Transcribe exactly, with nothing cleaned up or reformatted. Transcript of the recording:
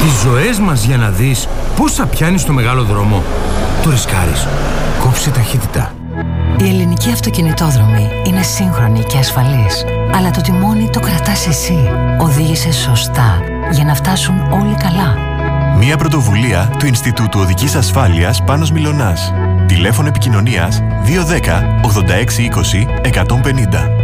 Τις ζωές μας για να δεις πόσα πιάνει στο μεγάλο δρόμο. Το ρισκάρεις. Κόψε ταχύτητα. Η ελληνική αυτοκινητόδρομη είναι σύγχρονη και ασφαλής. Αλλά το τιμόνι το κρατάς εσύ. Οδήγησε σωστά για να φτάσουν όλοι καλά. Μία πρωτοβουλία του Ινστιτούτου Οδικής Ασφάλειας Πάνος Μιλωνάς. Τηλέφωνο επικοινωνίας δύο ένα μηδέν ογδόντα έξι είκοσι εκατόν πενήντα.